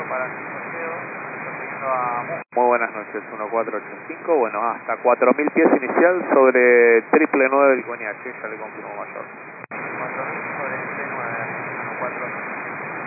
para Joseo, siguiendo a Muy buenas noches, 1485, bueno, hasta 4000 pies inicial sobre triple 9 del Cognac, ya le confirmo mayor. 4000 sobre triple 9, 1485.